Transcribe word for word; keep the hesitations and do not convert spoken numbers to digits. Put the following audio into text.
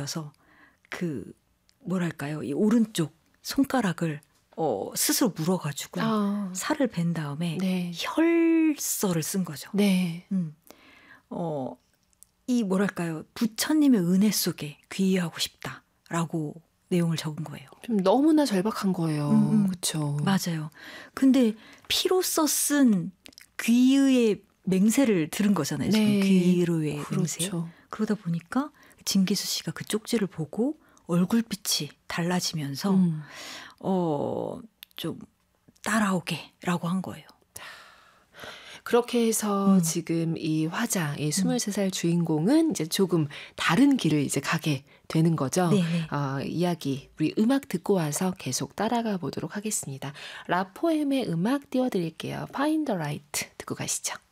거여서 그 뭐랄까요, 이 오른쪽 손가락을 어, 스스로 물어가지고 아. 살을 벤 다음에 네. 혈서를 쓴 거죠. 네. 음. 어, 이 뭐랄까요, 부처님의 은혜 속에 귀의하고 싶다라고 내용을 적은 거예요. 좀 너무나 절박한 거예요. 음, 음. 그렇죠. 맞아요. 근데 피로써 쓴 귀의의 맹세를 들은 거잖아요. 지금 네. 귀의로의 그렇죠. 맹세. 그러다 보니까 진기수 씨가 그 쪽지를 보고 얼굴빛이 달라지면서 음. 어, 좀 따라오게라고 한 거예요. 그렇게 해서 음. 지금 이 화자, 이 스물세 살 주인공은 이제 조금 다른 길을 이제 가게 되는 거죠. 네네. 어, 이야기, 우리 음악 듣고 와서 계속 따라가 보도록 하겠습니다. 라포엠의 음악 띄워드릴게요. Find the Right 듣고 가시죠.